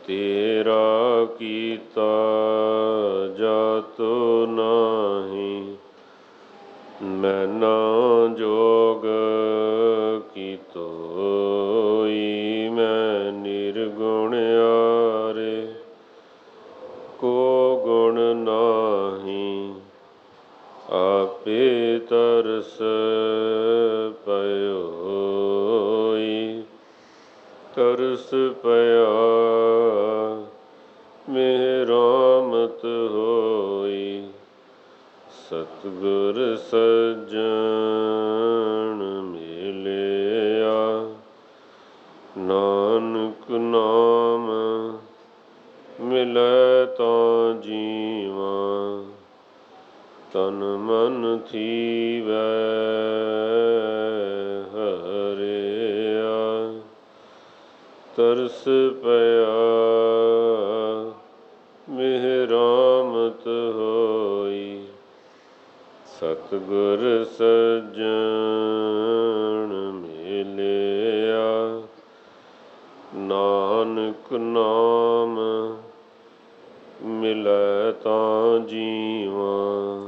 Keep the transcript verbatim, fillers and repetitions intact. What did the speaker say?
ਤੇਰਾ ਕੀਤਾ ਜਾਤੁ ਨਾਹੀ, ਮੈਨਾ ਜੋਗ ਕੀ ਤੋਈ। ਮੈਂ ਨਿਰਗੁਣ ਆਰੇ ਕੋ ਗੁਣ ਨਾਹੀ, ਆਪੇ ਤਰਸ ਪਇਓਈ। ਤਰਸ ਪਿਆ ਮਿਹ ਰਾਮਤ ਹੋਈ, ਸਤਿਗੁਰ ਸੱਜਣ ਮਿਲਿਆ। ਨਾਨਕ ਨਾਮ ਮਿਲੈ ਤਾਂ ਜੀਵਾਂ, ਤਨ ਮਨ ਥੀਵੈ ਹਰਿਆ। ਤਰਸ ਪਿਆ ਮਿਹ ਰਾਮਤ ਹੋਈ, ਸਤਿਗੁਰ ਸੱਜਣ ਮਿਲਿਆ। ਨਾਨਕ ਨਾਮ ਮਿਲੈ ਤਾਂ ਜੀਵਾਂ,